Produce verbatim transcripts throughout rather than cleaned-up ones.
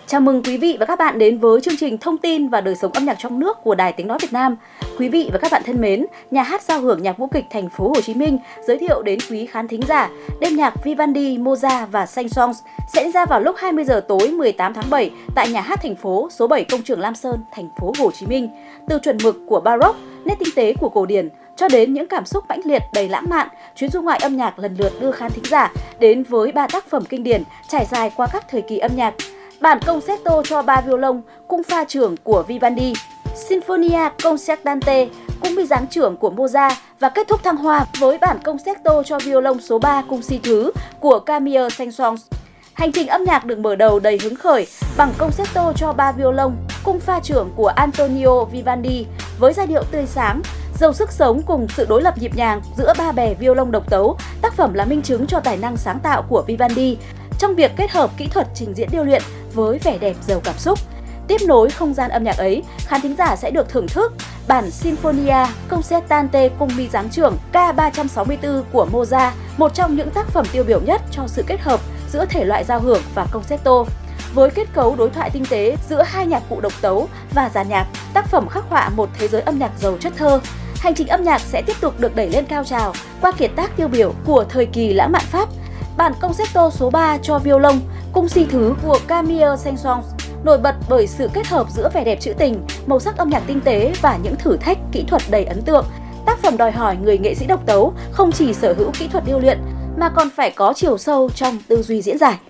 Chào mừng quý vị và các bạn đến với chương trình Thông tin và đời sống âm nhạc trong nước của Đài Tiếng nói Việt Nam. Quý vị và các bạn thân mến, nhà hát giao hưởng nhạc vũ kịch Thành phố Hồ Chí Minh giới thiệu đến quý khán thính giả đêm nhạc Vivaldi, Mozart và Saint-Saëns sẽ diễn ra vào lúc hai mươi giờ tối mười tám tháng bảy tại nhà hát thành phố số bảy Công trường Lam Sơn, Thành phố Hồ Chí Minh. Từ chuẩn mực của Baroque, nét tinh tế của cổ điển cho đến những cảm xúc mãnh liệt đầy lãng mạn, chuyến du ngoại âm nhạc lần lượt đưa khán thính giả đến với ba tác phẩm kinh điển trải dài qua các thời kỳ âm nhạc. Bản concerto cho ba violon, cung pha trưởng của Vivaldi, Sinfonia Concertante, cung bi dáng trưởng của Mozart và kết thúc thăng hoa với bản concerto cho violon số ba cung si thứ của Camille Saint-Saëns. Hành trình âm nhạc được mở đầu đầy hứng khởi bằng concerto cho ba violon, cung pha trưởng của Antonio Vivaldi với giai điệu tươi sáng, giàu sức sống cùng sự đối lập nhịp nhàng giữa ba bè violon độc tấu. Tác phẩm là minh chứng cho tài năng sáng tạo của Vivaldi trong việc kết hợp kỹ thuật trình diễn điêu luyện với vẻ đẹp giàu cảm xúc. Tiếp nối không gian âm nhạc ấy, khán thính giả sẽ được thưởng thức bản Sinfonia Concertante cung bi dáng trưởng K ba trăm sáu mươi tư của Mozart, một trong những tác phẩm tiêu biểu nhất cho sự kết hợp giữa thể loại giao hưởng và concerto. Với kết cấu đối thoại tinh tế giữa hai nhạc cụ độc tấu và dàn nhạc, tác phẩm khắc họa một thế giới âm nhạc giàu chất thơ. Hành trình âm nhạc sẽ tiếp tục được đẩy lên cao trào qua kiệt tác tiêu biểu của thời kỳ lãng mạn Pháp, bản concerto số ba cho violon, cung si thứ của Camille Saint-Saëns, nổi bật bởi sự kết hợp giữa vẻ đẹp trữ tình, màu sắc âm nhạc tinh tế và những thử thách kỹ thuật đầy ấn tượng. Tác phẩm đòi hỏi người nghệ sĩ độc tấu không chỉ sở hữu kỹ thuật điêu luyện mà còn phải có chiều sâu trong tư duy diễn giải.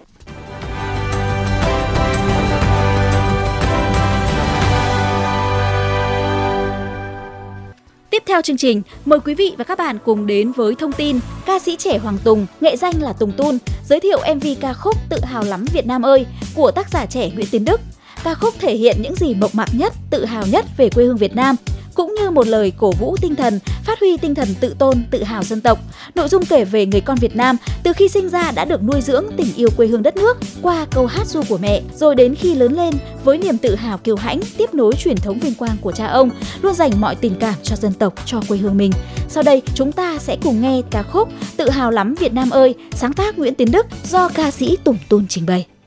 Tiếp theo chương trình, mời quý vị và các bạn cùng đến với thông tin ca sĩ trẻ Hoàng Tùng, nghệ danh là Tùng Tun, giới thiệu em vê ca khúc Tự hào lắm Việt Nam ơi của tác giả trẻ Nguyễn Tiến Đức. Ca khúc thể hiện những gì mộc mạc nhất, tự hào nhất về quê hương Việt Nam, cũng như một lời cổ vũ tinh thần, phát huy tinh thần tự tôn, tự hào dân tộc. Nội dung kể về người con Việt Nam từ khi sinh ra đã được nuôi dưỡng tình yêu quê hương đất nước qua câu hát ru của mẹ, rồi đến khi lớn lên với niềm tự hào kiêu hãnh tiếp nối truyền thống vinh quang của cha ông, luôn dành mọi tình cảm cho dân tộc, cho quê hương mình. Sau đây chúng ta sẽ cùng nghe ca khúc Tự hào lắm Việt Nam ơi, sáng tác Nguyễn Tiến Đức do ca sĩ Tùng Tun trình bày.